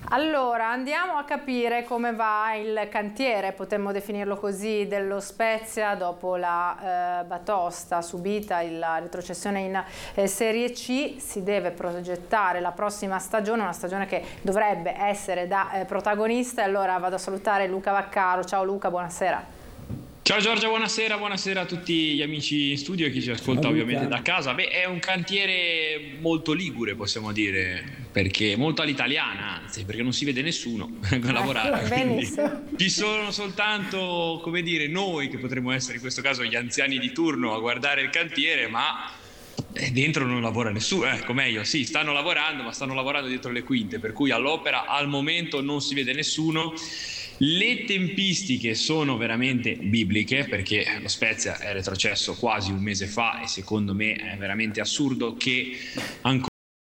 Allora, andiamo a capire come va il cantiere, potremmo definirlo così, dello Spezia dopo la batosta subita, la retrocessione in Serie C. Si deve progettare la prossima stagione, una stagione che dovrebbe essere da protagonista. Allora vado a salutare Luca Vaccaro. Ciao Luca, buonasera. Ciao Giorgia, buonasera a tutti gli amici in studio e chi ci ascolta ovviamente da casa. Beh, è un cantiere molto ligure, possiamo dire, perché molto all'italiana, anzi, perché non si vede nessuno a lavorare. Quindi ci sono soltanto, come dire, noi che potremmo essere in questo caso gli anziani di turno a guardare il cantiere, ma dentro non lavora nessuno, ecco, meglio, sì, stanno lavorando, ma stanno lavorando dietro le quinte, per cui all'opera al momento non si vede nessuno. Le tempistiche sono veramente bibliche, perché lo Spezia è retrocesso quasi un mese fa e secondo me è veramente assurdo che ancora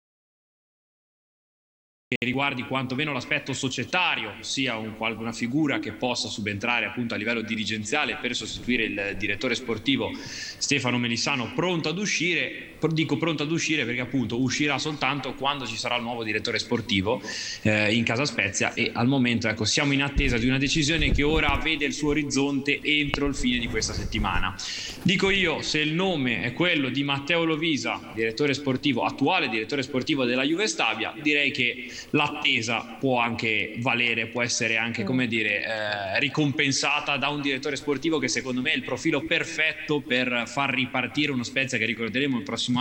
riguardi quantomeno l'aspetto societario, ossia una figura che possa subentrare appunto a livello dirigenziale per sostituire il direttore sportivo Stefano Melissano, pronto ad uscire. Dico pronto ad uscire perché appunto uscirà soltanto quando ci sarà il nuovo direttore sportivo in casa Spezia, e al momento, ecco, siamo in attesa di una decisione che ora vede il suo orizzonte entro il fine di questa settimana. Dico io, se il nome è quello di Matteo Lovisa, attuale direttore sportivo della Juve Stabia, direi che l'attesa può anche valere, può essere anche, come dire, ricompensata da un direttore sportivo che secondo me è il profilo perfetto per far ripartire uno Spezia che ricordiamo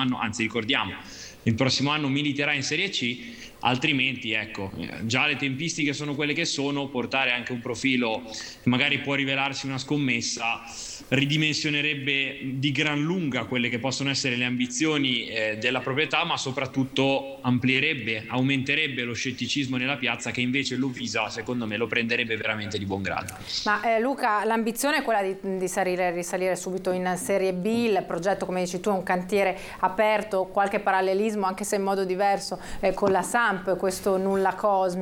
il prossimo anno militerà in Serie C. Altrimenti, ecco, già le tempistiche sono quelle che sono, portare anche un profilo che magari può rivelarsi una scommessa ridimensionerebbe di gran lunga quelle che possono essere le ambizioni della proprietà, ma soprattutto aumenterebbe lo scetticismo nella piazza, che invece Lovisa secondo me lo prenderebbe veramente di buon grado. Ma Luca, l'ambizione è quella di risalire subito in Serie B, il progetto, come dici tu, è un cantiere aperto, qualche parallelismo anche se in modo diverso con la Samp, questo nulla cosmico